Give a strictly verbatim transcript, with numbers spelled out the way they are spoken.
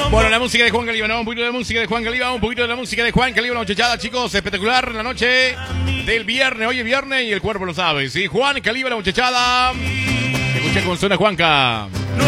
Bueno, la música de Juan Caliba, ¿no? Un poquito de música de Juan Caliba, un poquito de la música de Juan Caliba, la muchachada, chicos, espectacular la noche del viernes, hoy es viernes y el cuerpo lo sabe, ¿sí? Juan Caliba, la muchachada. Escucha con zona Juanca.